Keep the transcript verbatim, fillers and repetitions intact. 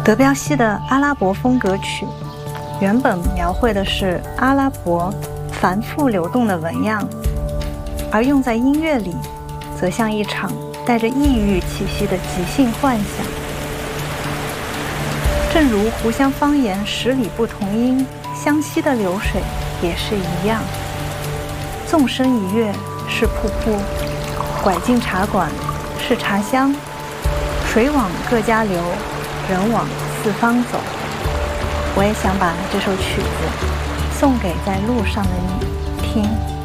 德彪西的阿拉伯风格曲，原本描绘的是阿拉伯繁复流动的纹样，而用在音乐里，则像一场带着异域气息的即兴幻想。正如湖湘方言十里不同音，湘西的流水也是一样。纵身一跃是瀑布，拐进茶馆是茶香，水往各家流，人往四方走。我也想把这首曲子送给在路上的你听。